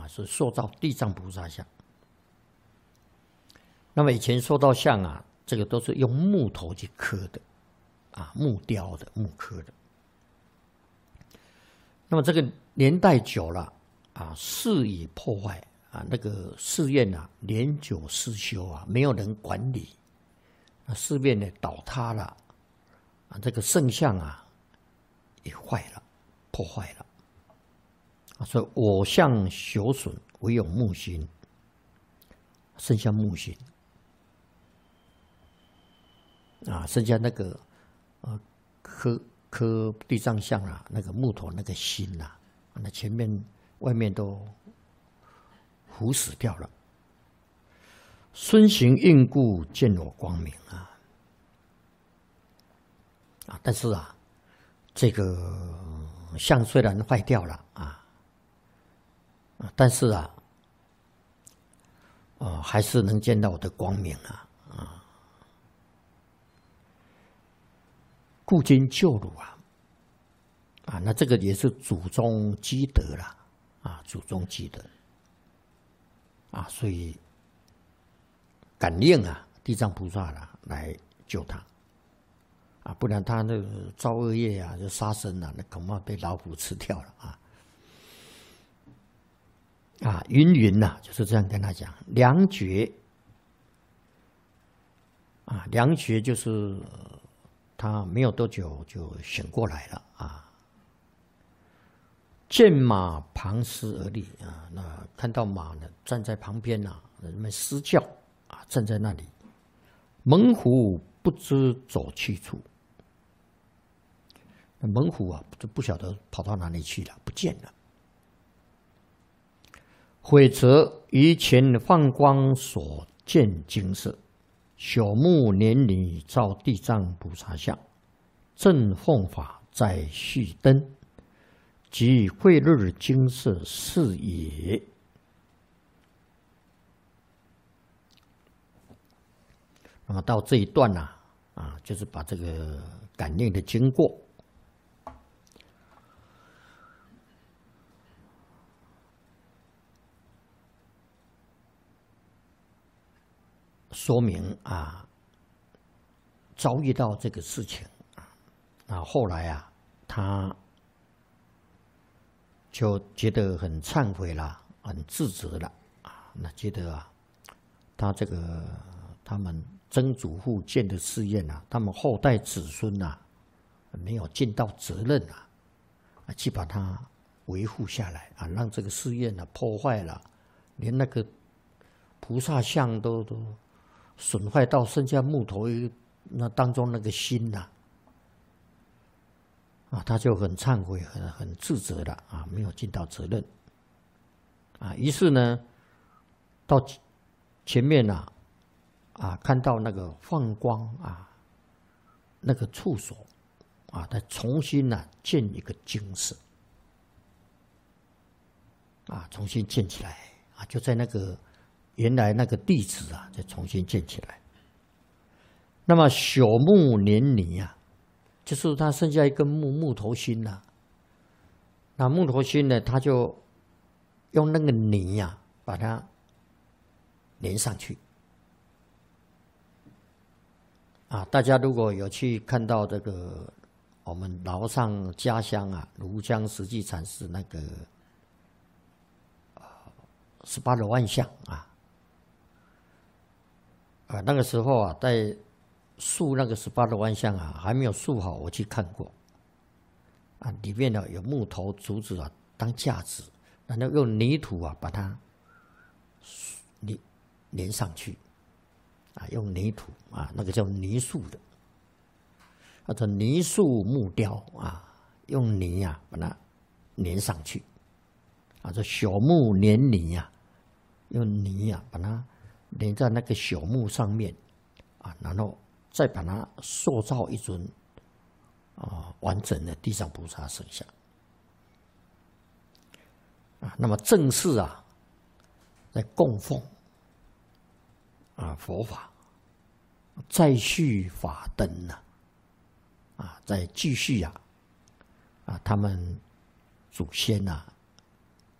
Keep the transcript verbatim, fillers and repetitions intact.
是塑造地藏菩萨像。那么以前塑造像啊，这个都是用木头去刻的，啊，木雕的、木刻的。那么这个年代久了啊，事已破坏啊，那个寺院啊，年久失修啊，没有人管理，那寺院呢倒塌了，啊，这个圣像啊也坏了，破坏了。啊，所以我相朽损，唯有木心，剩下木心。啊，剩下那个呃刻刻地藏像啊，那个木头那个心呐、啊，那前面外面都腐蚀掉了。孙行应故，见我光明啊！啊，但是啊，这个像虽然坏掉了啊，啊，但是啊，啊、呃，还是能见到我的光明啊！啊。故今旧儒啊，啊，那这个也是祖宗积德了，啊，祖宗积德，啊，所以感应啊，地藏菩萨啦来救他，啊，不然他那个造恶业啊，就杀生啊，那恐怕被老虎吃掉了啊，啊，云云呐、啊，就是这样跟他讲，良觉，啊，良觉就是。他没有多久就醒过来了啊！见马旁施而立啊，那看到马呢站在旁边呐、啊，人们嘶叫啊，站在那里，猛虎不知走去处。那猛虎啊，就不晓得跑到哪里去了，不见了。悔则于前放光所见精色。朽木年里造地藏菩萨像，正奉法在续灯，即慧日精色是也。那么到这一段呢、啊，啊，就是把这个感应的经过，说明啊，遭遇到这个事情啊，啊，后来啊，他就觉得很忏悔了，很自责了啊，那觉得啊，他这个他们曾祖父建的寺院啊，他们后代子孙呐、啊，没有尽到责任啊，啊，去把它维护下来啊，让这个寺院呢、啊、破坏了，连那个菩萨像都都。损坏到剩下木头那当中那个心呐、啊，啊，他就很忏悔，很很自责了啊，没有尽到责任，啊，于是呢，到前面呐、啊，啊，看到那个放光啊，那个处所啊，他重新呐、啊、建一个精舍，啊，重新建起来啊，就在那个。原来那个地址啊，再重新建起来。那么朽木年泥啊，就是它剩下一根木木头心呐、啊。那木头心呢，他就用那个泥呀、啊，把它连上去。啊，大家如果有去看到这个我们老上家乡啊，庐江实际禅师那个十八罗汉像啊。啊，那个时候啊，在塑那个十八罗汉像啊，还没有塑好，我去看过。啊，里面呢有木头、竹子啊当架子，然后用泥土啊把它连连上去。啊，用泥土啊，那个叫泥塑的，或者泥塑木雕啊，用泥啊把它连上去。啊，这朽木连泥啊，用泥啊把它。连在那个朽木上面，啊，然后再把它塑造一尊啊完整的地藏菩萨圣像，啊，那么正式啊，在供奉啊佛法，再续法灯呐、啊，啊，再继续啊，啊，他们祖先呐、啊、